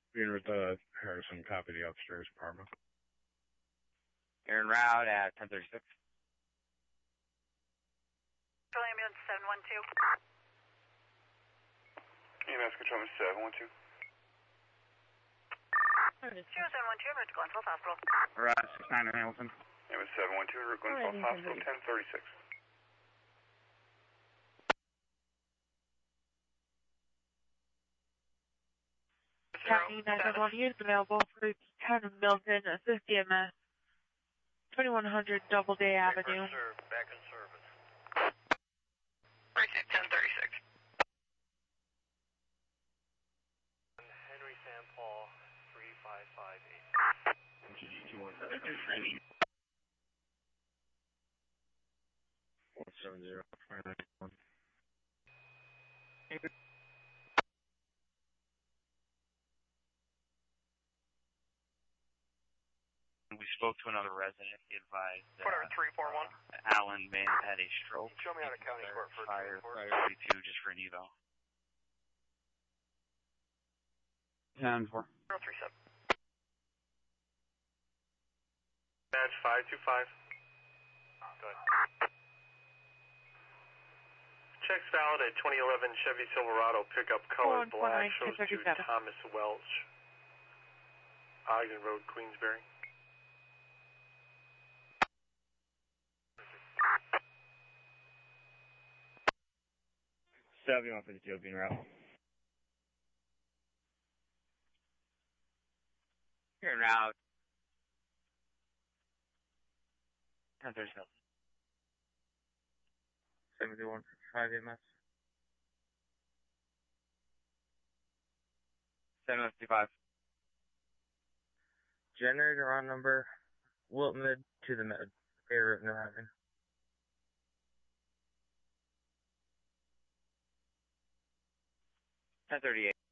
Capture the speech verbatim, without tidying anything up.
Being with uh, Harrison, copy the upstairs apartment. You're en route at ten thirty-six. Control ambulance seven one two. E M S control seven one two. zero seven one two, I'm at Glen Falls Hospital. We're at six nine in Hamilton. E M S seven one two, Glen Falls Hospital, ten thirty-six. County nine one one units available for Town of Milton, assist E M S. twenty-one hundred Doubleday Avenue. Back in service. Precinct ten thirty-six. Henry San Paul, three five five eight. one seven zero five nine one. We spoke to another resident. He advised uh, Quarter three four one. uh, Alan may have had a stroke. Show me how to county court for Fire, court. fire thirty-two just for an eval. ten four. zero three seven. Badge five two five. Good. Checks valid at twenty eleven Chevy Silverado pickup color One, four, black. nine, Shows to two thirty-seven. Thomas Welch. Ogden Road, Queensbury. seventy-one fifty-two being route. You're en route. ten thirty-seven. seventy-one fifty-five E M S. seven fifty-five. Generator on number Wilton Mid to the Med. Air New Haven. ten thirty-eight.